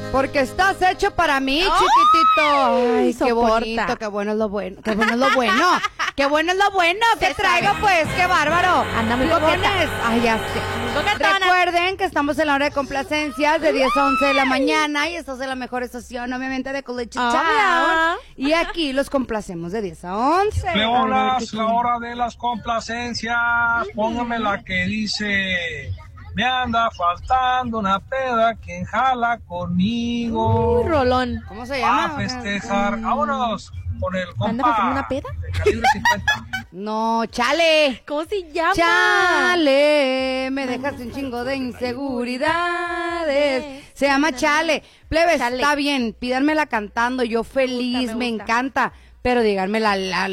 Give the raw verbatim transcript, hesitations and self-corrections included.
Porque estás hecho para mí, chiquitito. Ay, qué soporta. bonito, qué bueno es lo bueno, qué bueno es lo bueno. Qué bueno es lo bueno. ¿Qué Se traigo, sabe. pues? Qué bárbaro. Anda muy coqueta. Plumones. Ay, ya sé. Coquetona. Recuerden que estamos en la hora de complacencias de diez a once de la mañana y estás en la mejor estación, obviamente, de College Town. Hola. Y aquí los complacemos de diez a once. Leonas, la hora de las complacencias. Póngame la que dice: me anda faltando una peda, quien jala conmigo. Uy, rolón. ¿Cómo se A llama? festejar. Vámonos con el ¿Anda compa pasando una peda? de calibre cincuenta. No, chale. ¿Cómo se llama? Chale, me dejaste un chingo de inseguridades. Se llama Chale. Plebes, Chale. está bien, pídanmela cantando, yo feliz, Me gusta, me me gusta. encanta. Pero díganme la, la,